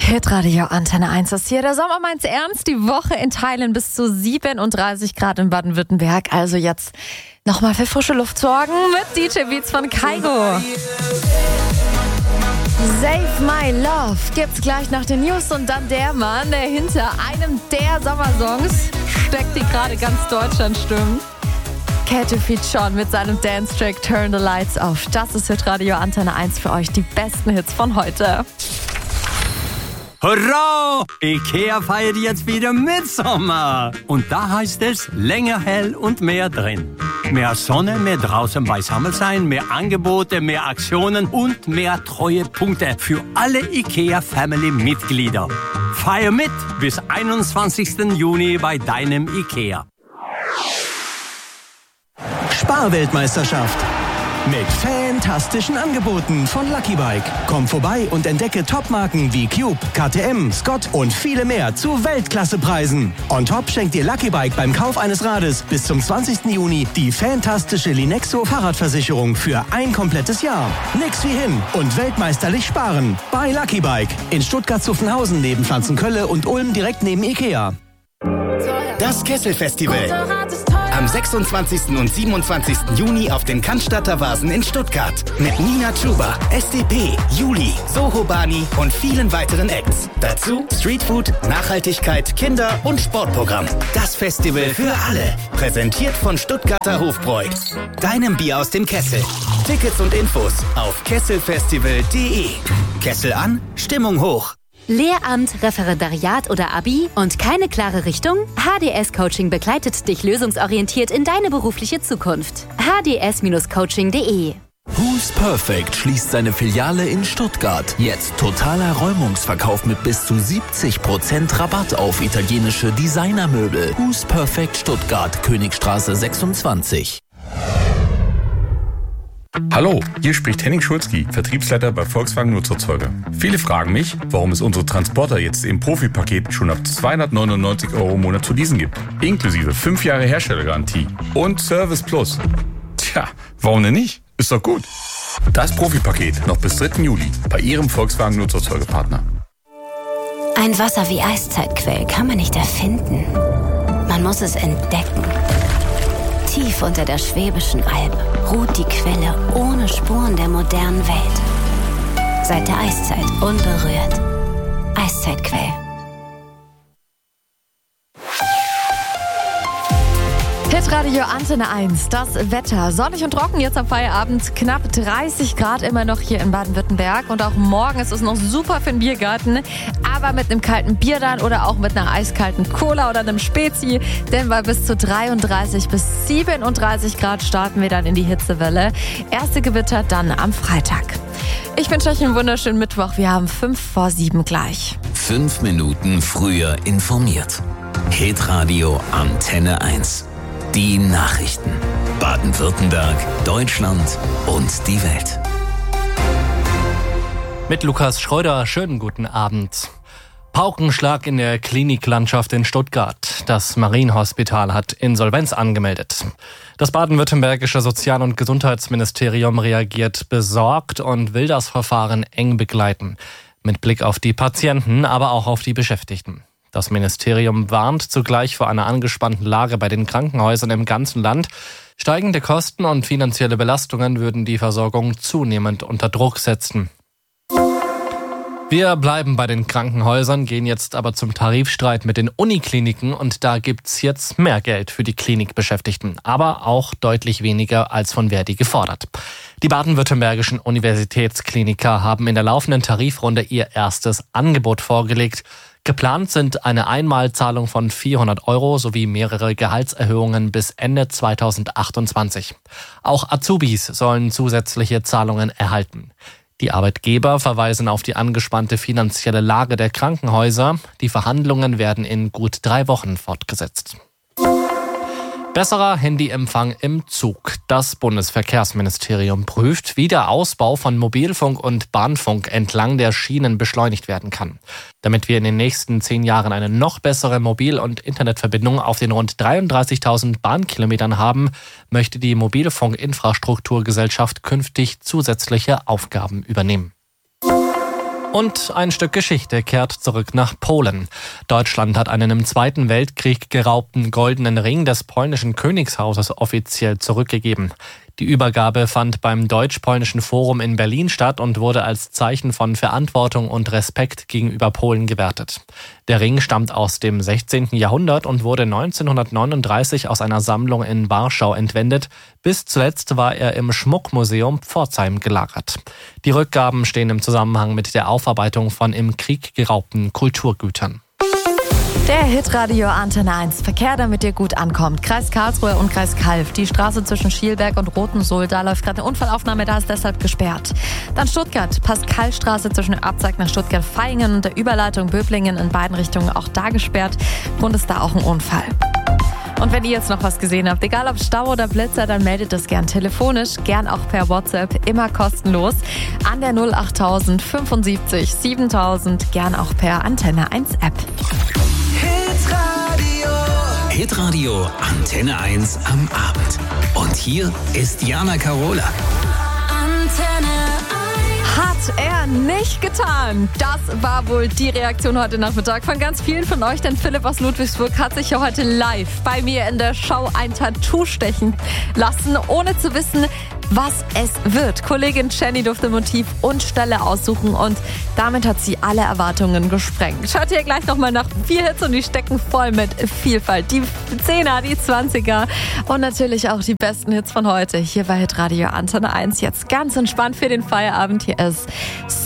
Hitradio Antenne 1 ist hier. Der Sommer meint's ernst. Die Woche in Teilen bis zu 37 Grad in Baden-Württemberg. Also jetzt nochmal für frische Luft sorgen mit DJ Beats von Kygo. Save My Love gibt's gleich nach den News und dann der Mann, der hinter einem der Sommersongs steckt, die gerade ganz Deutschland stimmen. Katy Feat Sean mit seinem Dance-Track Turn the Lights Off. Das ist Hitradio Antenne 1 für euch. Die besten Hits von heute. Hurra! IKEA feiert jetzt wieder Mitsommer. Und da heißt es länger hell und mehr drin. Mehr Sonne, mehr draußen beisammen sein, mehr Angebote, mehr Aktionen und mehr Treuepunkte für alle IKEA-Family-Mitglieder. Feier mit bis 21. Juni bei deinem IKEA. Sparweltmeisterschaft. Mit fantastischen Angeboten von Lucky Bike. Komm vorbei und entdecke Topmarken wie Cube, KTM, Scott und viele mehr zu Weltklassepreisen. On top schenkt dir Lucky Bike beim Kauf eines Rades bis zum 20. Juni die fantastische Linexo Fahrradversicherung für ein komplettes Jahr. Nix wie hin und weltmeisterlich sparen. Bei Lucky Bike in Stuttgart-Zuffenhausen neben Pflanzenkölle und Ulm direkt neben Ikea. Das Kessel-Festival. Am 26. und 27. Juni auf den Cannstatter Vasen in Stuttgart. Mit Nina Chuba, SDP, Juli, Soho Bani und vielen weiteren Acts. Dazu Streetfood, Nachhaltigkeit, Kinder- und Sportprogramm. Das Festival für alle. Präsentiert von Stuttgarter Hofbräu. Deinem Bier aus dem Kessel. Tickets und Infos auf kesselfestival.de. Kessel an, Stimmung hoch. Lehramt, Referendariat oder Abi und keine klare Richtung? HDS Coaching begleitet dich lösungsorientiert in deine berufliche Zukunft. hds-coaching.de. Who's Perfect schließt seine Filiale in Stuttgart. Jetzt totaler Räumungsverkauf mit bis zu 70% Rabatt auf italienische Designermöbel. Who's Perfect Stuttgart, Königstraße 26. Hallo, hier spricht Henning Schulzki, Vertriebsleiter bei Volkswagen Nutzerzeuger. Viele fragen mich, warum es unsere Transporter jetzt im Profipaket schon ab 299 € im Monat zu leasen gibt. Inklusive 5 Jahre Herstellergarantie und Service Plus. Tja, warum denn nicht? Ist doch gut. Das Profipaket noch bis 3. Juli bei Ihrem Volkswagen Nutzerzeugerpartner. Ein Wasser wie Eiszeitquell kann man nicht erfinden. Man muss es entdecken. Tief unter der Schwäbischen Alb ruht die Quelle ohne Spuren der modernen Welt. Seit der Eiszeit unberührt. Eiszeitquell. Hitradio Antenne 1, das Wetter. Sonnig und trocken jetzt am Feierabend. Knapp 30 Grad immer noch hier in Baden-Württemberg. Und auch morgen ist es noch super für den Biergarten. Aber mit einem kalten Bier dann oder auch mit einer eiskalten Cola oder einem Spezi. Denn bei bis zu 33 bis 37 Grad starten wir dann in die Hitzewelle. Erste Gewitter dann am Freitag. Ich wünsche euch einen wunderschönen Mittwoch. Wir haben 5 vor 7 gleich. 5 Minuten früher informiert. Hitradio Antenne 1. Die Nachrichten. Baden-Württemberg, Deutschland und die Welt. Mit Lukas Schröder, schönen guten Abend. Paukenschlag in der Kliniklandschaft in Stuttgart. Das Marienhospital hat Insolvenz angemeldet. Das baden-württembergische Sozial- und Gesundheitsministerium reagiert besorgt und will das Verfahren eng begleiten. Mit Blick auf die Patienten, aber auch auf die Beschäftigten. Das Ministerium warnt zugleich vor einer angespannten Lage bei den Krankenhäusern im ganzen Land. Steigende Kosten und finanzielle Belastungen würden die Versorgung zunehmend unter Druck setzen. Wir bleiben bei den Krankenhäusern, gehen jetzt aber zum Tarifstreit mit den Unikliniken und da gibt's jetzt mehr Geld für die Klinikbeschäftigten, aber auch deutlich weniger als von Verdi gefordert. Die baden-württembergischen Universitätskliniker haben in der laufenden Tarifrunde ihr erstes Angebot vorgelegt. Geplant sind eine Einmalzahlung von 400 € sowie mehrere Gehaltserhöhungen bis Ende 2028. Auch Azubis sollen zusätzliche Zahlungen erhalten. Die Arbeitgeber verweisen auf die angespannte finanzielle Lage der Krankenhäuser. Die Verhandlungen werden in gut 3 Wochen fortgesetzt. Besserer Handyempfang im Zug. Das Bundesverkehrsministerium prüft, wie der Ausbau von Mobilfunk und Bahnfunk entlang der Schienen beschleunigt werden kann. Damit wir in den nächsten 10 Jahren eine noch bessere Mobil- und Internetverbindung auf den rund 33.000 Bahnkilometern haben, möchte die Mobilfunkinfrastrukturgesellschaft künftig zusätzliche Aufgaben übernehmen. Und ein Stück Geschichte kehrt zurück nach Polen. Deutschland hat einen im Zweiten Weltkrieg geraubten goldenen Ring des polnischen Königshauses offiziell zurückgegeben. Die Übergabe fand beim Deutsch-Polnischen Forum in Berlin statt und wurde als Zeichen von Verantwortung und Respekt gegenüber Polen gewertet. Der Ring stammt aus dem 16. Jahrhundert und wurde 1939 aus einer Sammlung in Warschau entwendet. Bis zuletzt war er im Schmuckmuseum Pforzheim gelagert. Die Rückgaben stehen im Zusammenhang mit der Aufarbeitung von im Krieg geraubten Kulturgütern. Der Hitradio Antenne 1. Verkehr, damit ihr gut ankommt. Kreis Karlsruhe und Kreis Calw. Die Straße zwischen Schielberg und Rotensohl, da läuft gerade eine Unfallaufnahme, da ist deshalb gesperrt. Dann Stuttgart, Pascalstraße zwischen Abzeig nach Stuttgart-Vaihingen und der Überleitung Böblingen in beiden Richtungen auch da gesperrt. Grund ist da auch ein Unfall. Und wenn ihr jetzt noch was gesehen habt, egal ob Stau oder Blitzer, dann meldet es gern telefonisch, gern auch per WhatsApp, immer kostenlos an der 08000 75 7000, gern auch per Antenne 1 App. Hitradio Antenne 1 am Abend. Und hier ist Jana Karola. Hat er nicht getan. Das war wohl die Reaktion heute Nachmittag von ganz vielen von euch, denn Philipp aus Ludwigsburg hat sich ja heute live bei mir in der Show ein Tattoo stechen lassen, ohne zu wissen, was es wird. Kollegin Jenny durfte Motiv und Stelle aussuchen und damit hat sie alle Erwartungen gesprengt. Schaut ihr gleich nochmal nach 4 Hits und die stecken voll mit Vielfalt. Die 10er, die 20er und natürlich auch die besten Hits von heute. Hier bei Hitradio Antenne 1. Jetzt ganz entspannt für den Feierabend. Hier ist